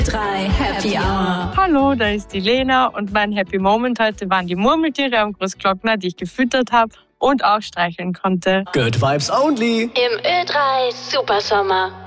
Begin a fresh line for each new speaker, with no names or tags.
Ö3 Happy Hour.
Hallo, da ist die Lena und mein Happy Moment heute waren die Murmeltiere am Großglockner, die ich gefüttert habe und auch streicheln konnte.
Good Vibes Only.
Im Ö3 Supersommer.